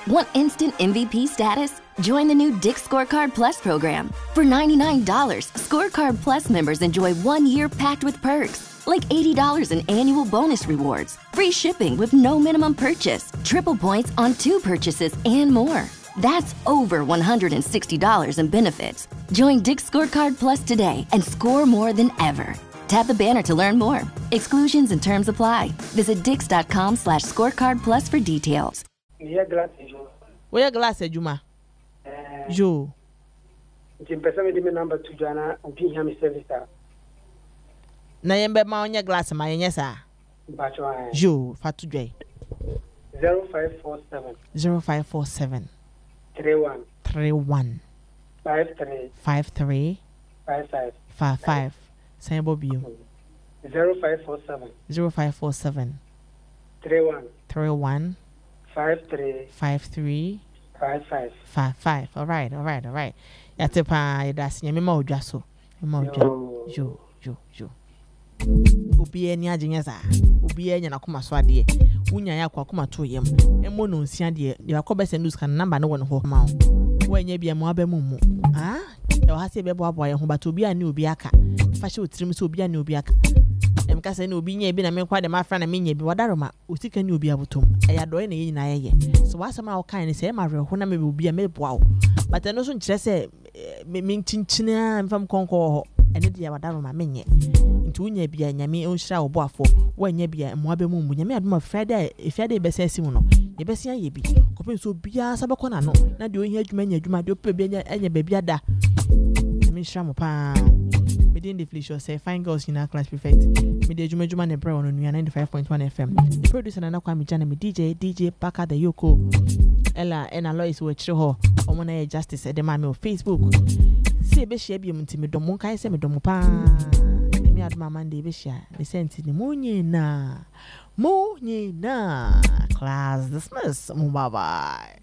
Want instant MVP status? Join the new Dick's Scorecard Plus program. For $99, Scorecard Plus members enjoy 1 year packed with perks, like $80 in annual bonus rewards, free shipping with no minimum purchase, triple points on 2 purchases, and more. That's over $160 in benefits. Join Dick's Scorecard Plus today and score more than ever. Tap the banner to learn more. Exclusions and terms apply. Visit dix.com/scorecard plus for details. Where glass ejuma? Jo. Jimpesa me di number 2 jana obi hia me service. Na yembe ma onya glass ma yenye sa. Bacho ai. Jo, fatu dwe. 0547 0547 31 53 55 Sambo bio 0547 31 53 55. All right. Yatepa yadasi nyame ma odwa so. Jo. Obi eni agenya za. Obi enya na koma so ade. Unya ya kwa koma to yem. Emo no nsia de. Ya kobe se news kan number no won ho ma. Wo enya bia mo aba mu. Ah? Ya ha se be bo abo ye ho but obi ani obi aka. Fa she otirim se obi ani obi aka. Em ka se na obi nya bi na me kwa de ma fra na me nya bi wadaroma. Otika ni obi abotom. Eya do na ye nyina ye. So wasama o kan ni se ma hwe ho na me obi a me boa wo. But eno so nkyere se me chinchina mfam konko ho. Ene de ya wadaroma me nye. Nti unya bia nyame onhira wo boafo wo nya bia mo abemu mu nyame adoma Friday Friday be sesi mu no ye be sia ye bi kopin so bia sabekọ na no na de ohia adwuma nya adwuma de ope bia enya bia ada nyame nhira mo pa me dey the flesh say fine girls in our class perfect me dey adwuma na bre wono nua 95.1 FM the producer na kwa me jana me DJ Paka the Yoko Ella and Alois we chire ho omo na ye justice de ma me on Facebook see be share bi mu ntimi dom mon kai se me dom pa mi aduma Monday be share the senti ni munye na class dismiss. Bye bye.